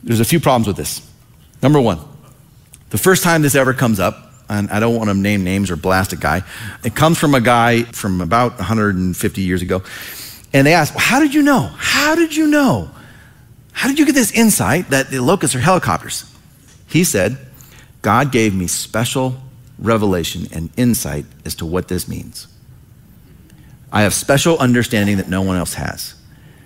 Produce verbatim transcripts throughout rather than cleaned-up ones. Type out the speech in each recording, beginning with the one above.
There's a few problems with this. Number one, the first time this ever comes up, and I don't want to name names or blast a guy, it comes from a guy from about one hundred fifty years ago. And they ask, well, how did you know? How did you know? How did you get this insight that the locusts are helicopters? He said, God gave me special revelation and insight as to what this means. I have special understanding that no one else has.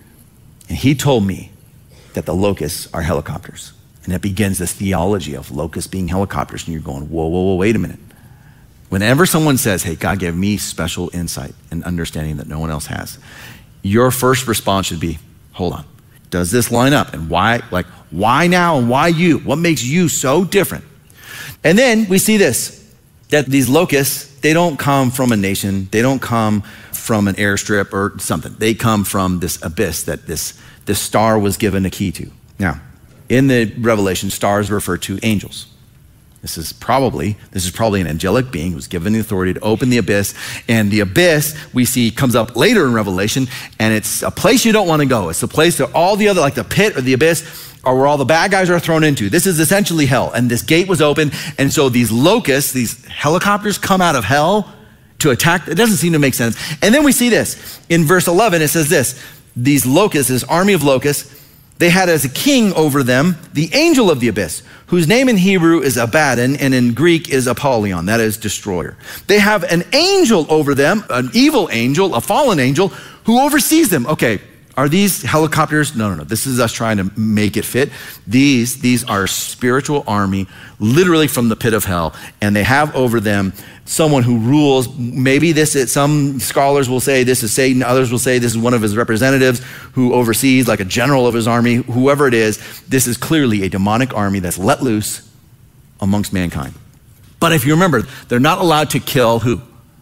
And he told me that the locusts are helicopters. And it begins this theology of locusts being helicopters. And you're going, whoa, whoa, whoa, wait a minute. Whenever someone says, hey, God gave me special insight and understanding that no one else has, your first response should be, hold on. Does this line up? And why, like, why now and why you? What makes you so different? And then we see this, that these locusts, they don't come from a nation. They don't come from an airstrip or something. They come from this abyss that this, this star was given a key to. Now, in the Revelation, stars refer to angels. This is probably, this is probably an angelic being who was given the authority to open the abyss. And the abyss, we see, comes up later in Revelation, and it's a place you don't want to go. It's a place that all the other, like the pit or the abyss, are where all the bad guys are thrown into. This is essentially hell, and this gate was open, and so these locusts, these helicopters come out of hell to attack. It doesn't seem to make sense. And then we see this. In verse eleven, it says this, these locusts, this army of locusts, they had as a king over them the angel of the abyss, whose name in Hebrew is Abaddon and in Greek is Apollyon, that is destroyer. They have an angel over them, an evil angel, a fallen angel, who oversees them. Okay, are these helicopters? No, no, no. This is us trying to make it fit. These, these are spiritual army, literally from the pit of hell, and they have over them someone who rules. Maybe this is, some scholars will say this is Satan, others will say this is one of his representatives who oversees, like a general of his army, whoever it is. This is clearly a demonic army that's let loose amongst mankind. But if you remember, they're not allowed to kill who?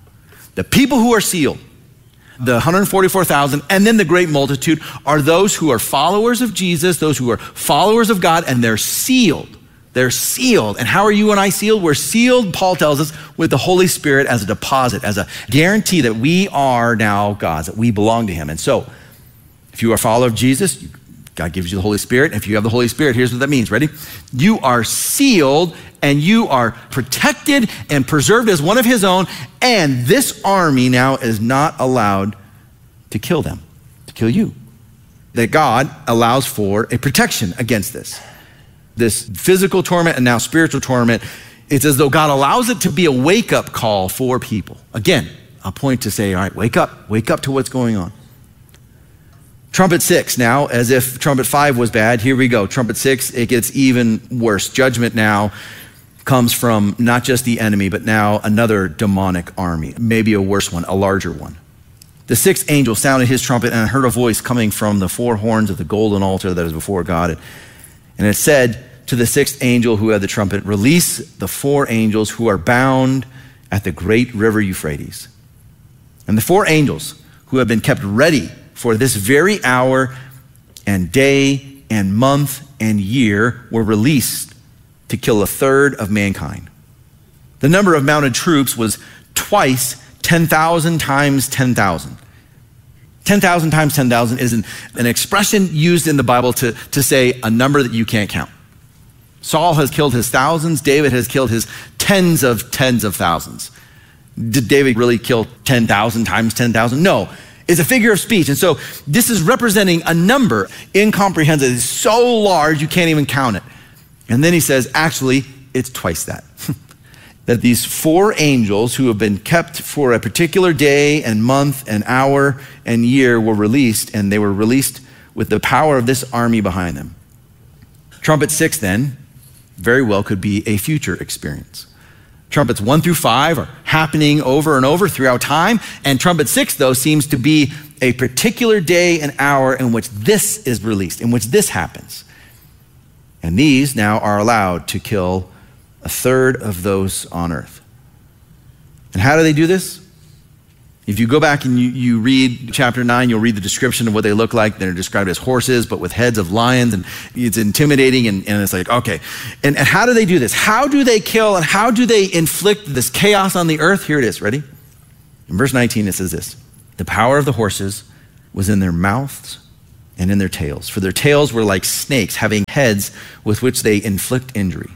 The people who are sealed. The one hundred forty-four thousand, and then the great multitude are those who are followers of Jesus, those who are followers of God, and they're sealed. They're sealed. And how are you and I sealed? We're sealed, Paul tells us, with the Holy Spirit as a deposit, as a guarantee that we are now God's, that we belong to him. And so, if you are a follower of Jesus, God gives you the Holy Spirit. If you have the Holy Spirit, here's what that means. Ready? You are sealed and you are protected and preserved as one of his own. And this army now is not allowed to kill them, to kill you. That God allows for a protection against this. This physical torment and now spiritual torment. It's as though God allows it to be a wake-up call for people. Again, a point to say, all right, wake up, wake up to what's going on. Trumpet six now, as if trumpet five was bad, here we go. Trumpet six, it gets even worse. Judgment now comes from not just the enemy, but now another demonic army, maybe a worse one, a larger one. The sixth angel sounded his trumpet, and I heard a voice coming from the four horns of the golden altar that is before God. And it said to the sixth angel who had the trumpet, release the four angels who are bound at the great river Euphrates. And the four angels who have been kept ready for this very hour and day and month and year were released to kill a third of mankind. The number of mounted troops was twice ten thousand times ten thousand. ten thousand times ten thousand is an, an expression used in the Bible to, to say a number that you can't count. Saul has killed his thousands. David has killed his tens of tens of thousands. Did David really kill ten thousand times ten thousand? No. It's a figure of speech. And so this is representing a number incomprehensible. It's so large you can't even count it. And then he says, actually, it's twice that. That these four angels who have been kept for a particular day and month and hour and year were released, and they were released with the power of this army behind them. Trumpet six then very well could be a future experience. Trumpets one through five are happening over and over throughout time. And trumpet six, though, seems to be a particular day and hour in which this is released, in which this happens. And these now are allowed to kill a third of those on earth. And how do they do this? If you go back and you, you read chapter nine, you'll read the description of what they look like. They're described as horses, but with heads of lions, and it's intimidating, and, and it's like, okay. And, and how do they do this? How do they kill, and how do they inflict this chaos on the earth? Here it is, ready? In verse nineteen, it says this: the power of the horses was in their mouths, and in their tails. For their tails were like snakes, having heads with which they inflict injury.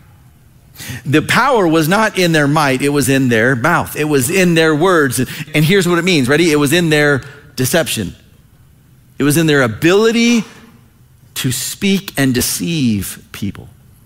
The power was not in their might, it was in their mouth. It was in their words. And here's what it means, ready? It was in their deception. It was in their ability to speak and deceive people.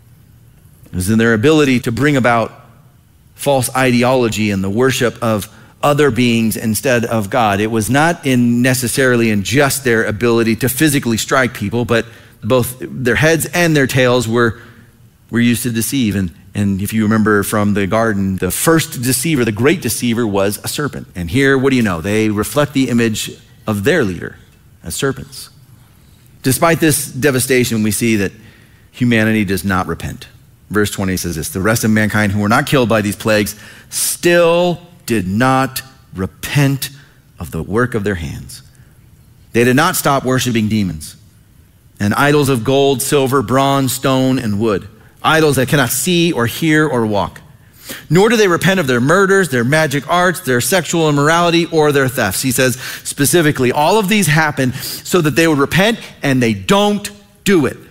It was in their ability to bring about false ideology and the worship of other beings instead of God. It was not in necessarily in just their ability to physically strike people, but both their heads and their tails were, were used to deceive. And, and if you remember from the garden, the first deceiver, the great deceiver, was a serpent. And here, what do you know? They reflect the image of their leader as serpents. Despite this devastation, we see that humanity does not repent. Verse twenty says this: the rest of mankind who were not killed by these plagues still did not repent of the work of their hands. They did not stop worshiping demons and idols of gold, silver, bronze, stone, and wood, idols that cannot see or hear or walk. Nor do they repent of their murders, their magic arts, their sexual immorality, or their thefts. He says specifically, all of these happen so that they would repent, and they don't do it.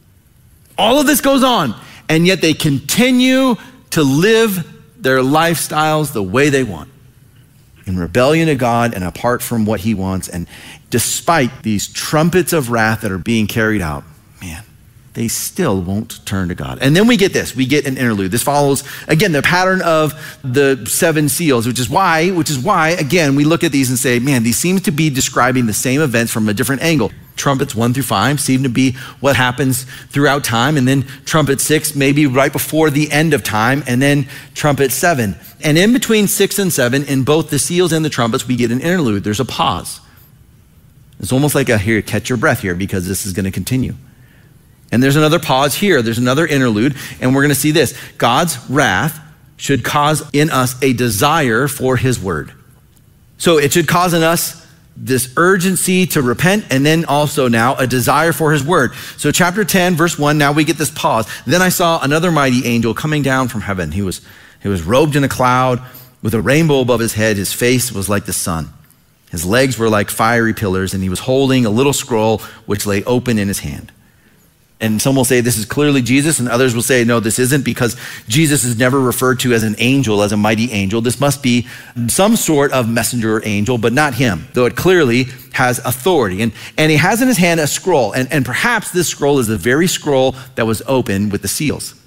All of this goes on, and yet they continue to live their lifestyles the way they want, in rebellion to God and apart from what he wants. And despite these trumpets of wrath that are being carried out, man, they still won't turn to God. And then we get this, we get an interlude. This follows, again, the pattern of the seven seals, which is why, which is why, again, we look at these and say, man, these seem to be describing the same events from a different angle. Trumpets one through five seem to be what happens throughout time. And then trumpet six, maybe right before the end of time. And then trumpet seven. And in between six and seven, in both the seals and the trumpets, we get an interlude. There's a pause. It's almost like a here, catch your breath here, because this is going to continue. And there's another pause here. There's another interlude. And we're going to see this. God's wrath should cause in us a desire for his word. So it should cause in us this urgency to repent, and then also now a desire for his word. So chapter ten, verse one, now we get this pause. Then I saw another mighty angel coming down from heaven. He was, he was robed in a cloud with a rainbow above his head. His face was like the sun. His legs were like fiery pillars, and he was holding a little scroll which lay open in his hand. And some will say this is clearly Jesus, and others will say, no, this isn't, because Jesus is never referred to as an angel, as a mighty angel. This must be some sort of messenger or angel, but not him, though it clearly has authority. And, and he has in his hand a scroll, and, and perhaps this scroll is the very scroll that was open with the seals.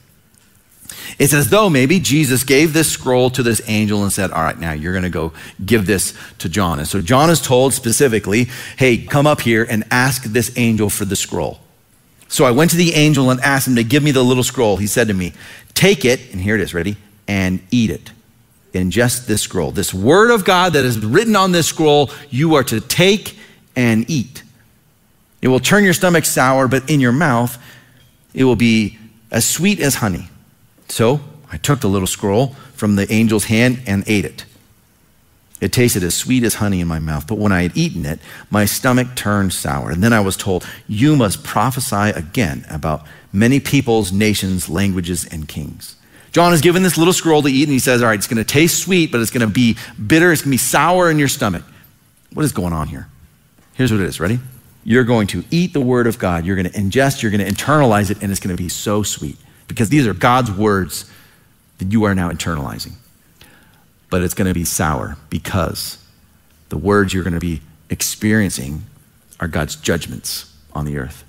It's as though maybe Jesus gave this scroll to this angel and said, all right, now you're going to go give this to John. And so John is told specifically, hey, come up here and ask this angel for the scroll. So I went to the angel and asked him to give me the little scroll. He said to me, take it, and here it is, ready, and eat it. Ingest this scroll. This word of God that is written on this scroll, you are to take and eat. It will turn your stomach sour, but in your mouth, it will be as sweet as honey. So I took the little scroll from the angel's hand and ate it. It tasted as sweet as honey in my mouth, but when I had eaten it, my stomach turned sour. And then I was told, you must prophesy again about many peoples, nations, languages, and kings. John is given this little scroll to eat, and he says, all right, it's going to taste sweet, but it's going to be bitter. It's going to be sour in your stomach. What is going on here? Here's what it is. Ready? You're going to eat the word of God. You're going to ingest, you're going to internalize it, and it's going to be so sweet, because these are God's words that you are now internalizing. But it's going to be sour because the words you're going to be experiencing are God's judgments on the earth.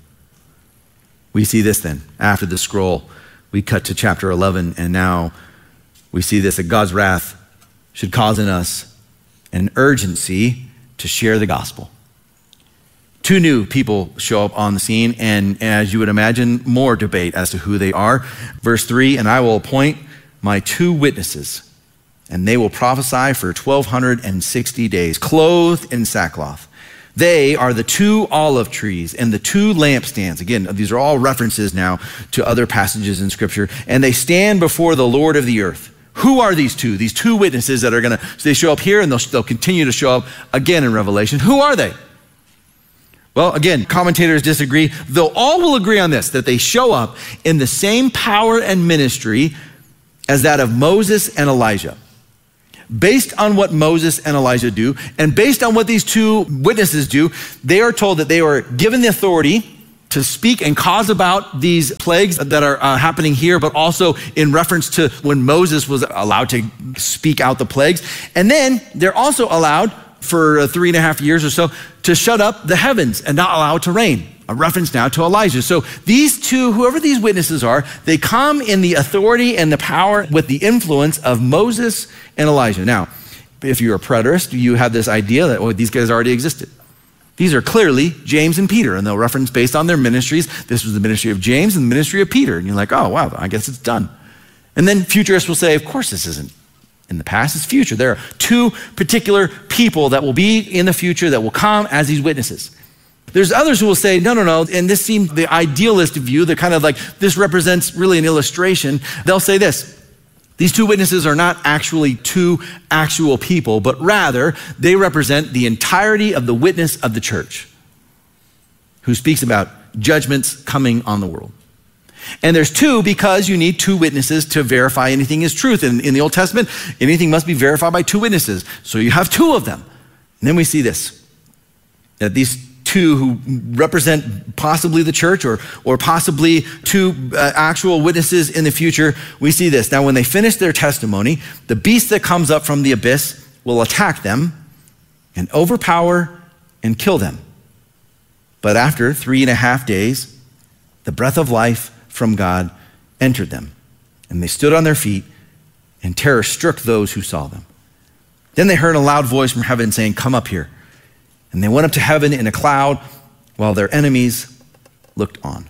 We see this then. After the scroll, we cut to chapter eleven, and now we see this, that God's wrath should cause in us an urgency to share the gospel. Two new people show up on the scene, and as you would imagine, more debate as to who they are. Verse three, and I will appoint my two witnesses, and they will prophesy for twelve sixty days, clothed in sackcloth. They are the two olive trees and the two lampstands. Again, these are all references now to other passages in Scripture. And they stand before the Lord of the earth. Who are these two? These two witnesses that are going to, so they show up here and they'll, they'll continue to show up again in Revelation. Who are they? Well, again, commentators disagree, though all will agree on this, that they show up in the same power and ministry as that of Moses and Elijah. based on what Moses and Elijah do, and based on what these two witnesses do, they are told that they are given the authority to speak and cause about these plagues that are uh, happening here, but also in reference to when Moses was allowed to speak out the plagues. And then they're also allowed for uh, three and a half years or so to shut up the heavens and not allow it to rain. A reference now to Elijah. So these two, whoever these witnesses are, they come in the authority and the power with the influence of Moses and Elijah. Now, if you're a preterist, you have this idea that, oh, these guys already existed. These are clearly James and Peter, and they'll reference based on their ministries. This was the ministry of James and the ministry of Peter. And you're like, oh, wow, I guess it's done. And then futurists will say, of course this isn't in the past, it's future. There are two particular people that will be in the future that will come as these witnesses. There's others who will say, no, no, no, and this seems the idealist view, they're kind of like, this represents really an illustration. They'll say this: these two witnesses are not actually two actual people, but rather they represent the entirety of the witness of the church, who speaks about judgments coming on the world. And there's two because you need two witnesses to verify anything is truth. In, in the Old Testament, anything must be verified by two witnesses. So you have two of them. And then we see this, that these two who represent possibly the church or, or possibly two uh, actual witnesses in the future, we see this. Now, when they finish their testimony, the beast that comes up from the abyss will attack them and overpower and kill them. But after three and a half days, the breath of life from God entered them, and they stood on their feet, and terror struck those who saw them. Then they heard a loud voice from heaven saying, "Come up here." And they went up to heaven in a cloud while their enemies looked on.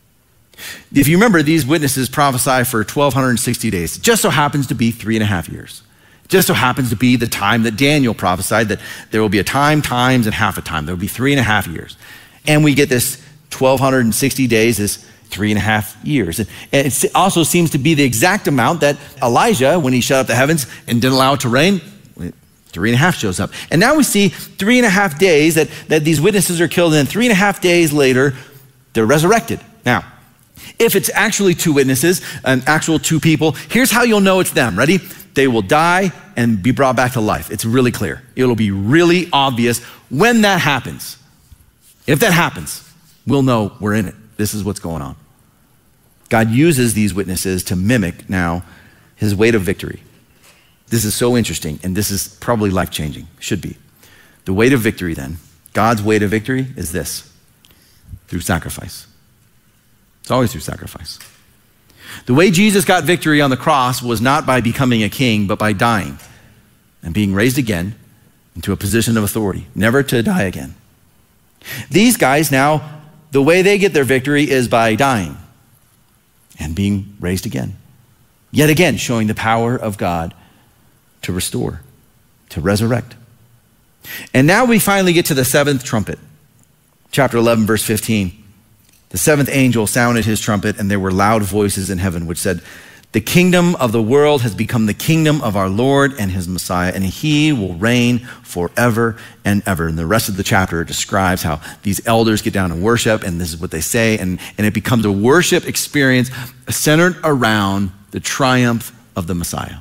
If you remember, these witnesses prophesy for twelve sixty days. It just so happens to be three and a half years. It just so happens to be the time that Daniel prophesied that there will be a time, times, and half a time. There will be three and a half years. And we get this twelve sixty days is three and a half years. And it also seems to be the exact amount that Elijah, when he shut up the heavens and didn't allow it to rain, three and a half shows up. And now we see three and a half days that, that these witnesses are killed, and then three and a half days later, they're resurrected. Now, if it's actually two witnesses, an actual two people, here's how you'll know it's them. Ready? They will die and be brought back to life. It's really clear. It'll be really obvious when that happens. If that happens, we'll know we're in it. This is what's going on. God uses these witnesses to mimic now his weight of victory. This is so interesting, and this is probably life-changing, should be. The weight of victory then, God's weight of victory is this: through sacrifice. It's always through sacrifice. The way Jesus got victory on the cross was not by becoming a king, but by dying and being raised again into a position of authority, never to die again. These guys now, the way they get their victory is by dying and being raised again. Yet again, showing the power of God to restore, to resurrect. And now we finally get to the seventh trumpet. Chapter eleven, verse fifteen. The seventh angel sounded his trumpet, and there were loud voices in heaven which said, "The kingdom of the world has become the kingdom of our Lord and his Messiah, and he will reign forever and ever." And the rest of the chapter describes how these elders get down and worship, and this is what they say, and, and it becomes a worship experience centered around the triumph of the Messiah.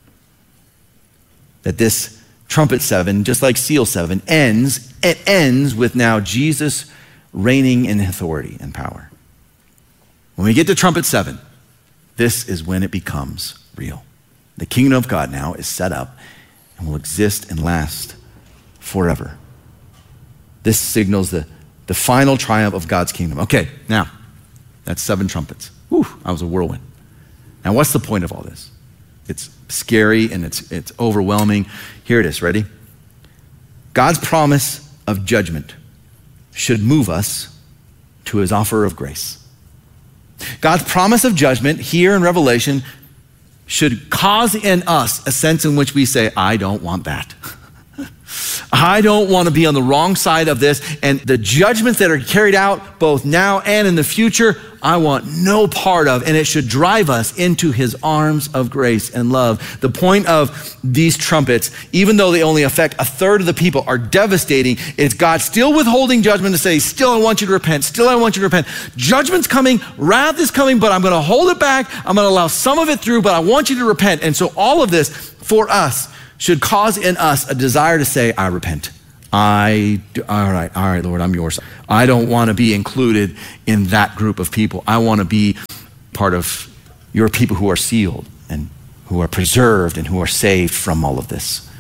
That this trumpet seven, just like seal seven, ends, it ends with now Jesus reigning in authority and power. When we get to trumpet seven, this is when it becomes real. The kingdom of God now is set up and will exist and last forever. This signals the, the final triumph of God's kingdom. Okay, now, that's seven trumpets. Whew, that was a whirlwind. Now, what's the point of all this? It's scary and it's, it's overwhelming. Here it is, ready? God's promise of judgment should move us to his offer of grace. God's promise of judgment here in Revelation should cause in us a sense in which we say, I don't want that. I don't want to be on the wrong side of this. And the judgments that are carried out both now and in the future, I want no part of. And it should drive us into his arms of grace and love. The point of these trumpets, even though they only affect a third of the people, are devastating. It's God still withholding judgment to say, still I want you to repent. Still I want you to repent. Judgment's coming, wrath is coming, but I'm going to hold it back. I'm going to allow some of it through, but I want you to repent. And so all of this for us should cause in us a desire to say, I repent. I, do, all right, all right, Lord, I'm yours. I don't want to be included in that group of people. I want to be part of your people who are sealed and who are preserved and who are saved from all of this.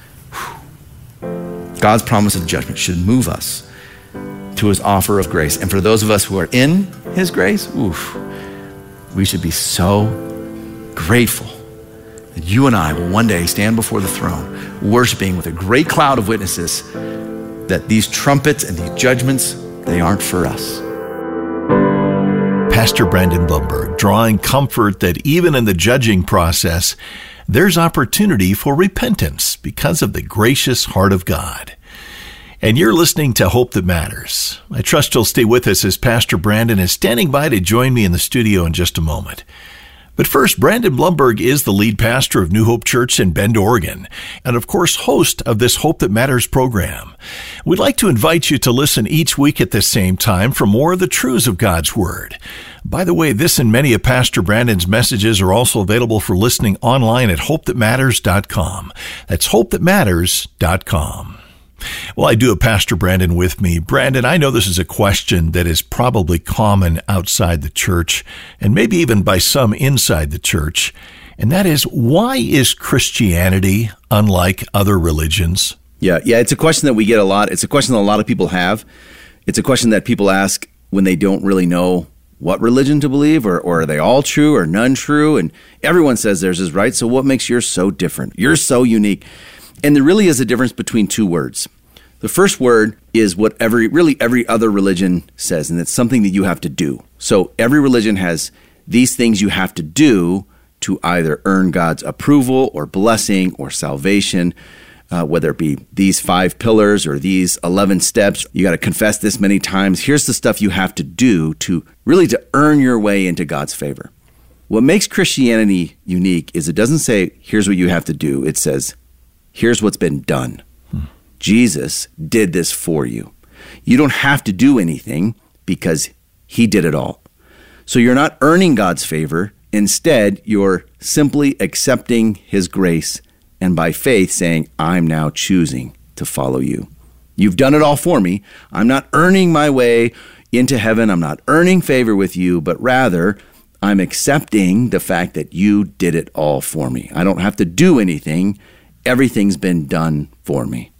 Whew. God's promise of judgment should move us to his offer of grace. And for those of us who are in his grace, oof, we should be so grateful that you and I will one day stand before the throne, worshiping with a great cloud of witnesses, that these trumpets and these judgments, they aren't for us. Pastor Brandon Blumberg, drawing comfort that even in the judging process, there's opportunity for repentance because of the gracious heart of God. And you're listening to Hope That Matters. I trust you'll stay with us as Pastor Brandon is standing by to join me in the studio in just a moment. But first, Brandon Blumberg is the lead pastor of New Hope Church in Bend, Oregon, and of course, host of this Hope That Matters program. We'd like to invite you to listen each week at the same time for more of the truths of God's Word. By the way, this and many of Pastor Brandon's messages are also available for listening online at hope that matters dot com. That's hope that matters dot com. Well, I do have Pastor Brandon with me. Brandon, I know this is a question that is probably common outside the church and maybe even by some inside the church. And that is, why is Christianity unlike other religions? Yeah, yeah, it's a question that we get a lot. It's a question that a lot of people have. It's a question that people ask when they don't really know what religion to believe, or, or are they all true or none true? And everyone says theirs is right. So what makes yours so different? You're so unique. And there really is a difference between two words. The first word is what every, really every other religion says, and it's something that you have to do. So every religion has these things you have to do to either earn God's approval or blessing or salvation, uh, whether it be these five pillars or these eleven steps. You got to confess this many times. Here's the stuff you have to do to really to earn your way into God's favor. What makes Christianity unique is it doesn't say, here's what you have to do. It says, here's what's been done. Hmm. Jesus did this for you. You don't have to do anything because he did it all. So you're not earning God's favor. Instead, you're simply accepting his grace and by faith saying, I'm now choosing to follow you. You've done it all for me. I'm not earning my way into heaven. I'm not earning favor with you, but rather I'm accepting the fact that you did it all for me. I don't have to do anything. Everything's been done for me.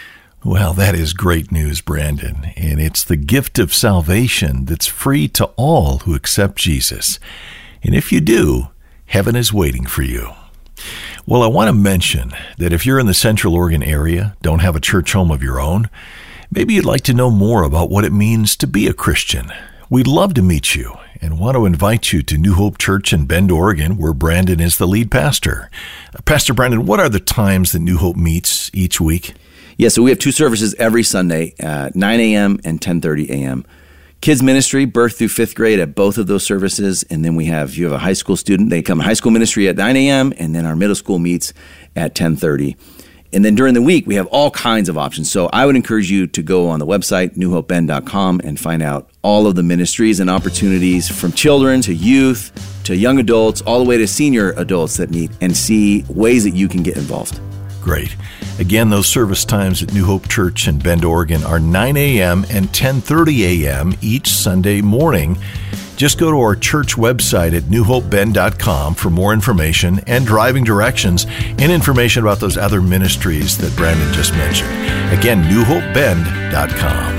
Well, that is great news, Brandon. And it's the gift of salvation that's free to all who accept Jesus. And if you do, heaven is waiting for you. Well, I want to mention that if you're in the Central Oregon area, don't have a church home of your own, maybe you'd like to know more about what it means to be a Christian. We'd love to meet you and want to invite you to New Hope Church in Bend, Oregon, where Brandon is the lead pastor. Uh, Pastor Brandon, what are the times that New Hope meets each week? Yeah, so we have two services every Sunday, uh, nine a.m. and ten thirty a.m. Kids ministry, birth through fifth grade at both of those services. And then we have, if you have a high school student, they come to high school ministry at nine a.m. and then our middle school meets at ten thirty. And then during the week, we have all kinds of options. So I would encourage you to go on the website, new hope bend dot com, and find out all of the ministries and opportunities from children to youth to young adults, all the way to senior adults that meet, and see ways that you can get involved. Great. Again, those service times at New Hope Church in Bend, Oregon are nine a.m. and ten thirty a.m. each Sunday morning. Just go to our church website at new hope bend dot com for more information and driving directions and information about those other ministries that Brandon just mentioned. Again, new hope bend dot com.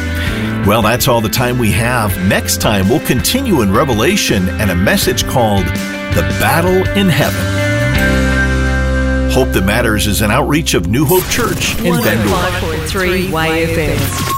Well, that's all the time we have. Next time, we'll continue in Revelation and a message called The Battle in Heaven. Hope That Matters is an outreach of New Hope Church in Bend, Oregon. one oh five point three Y F M.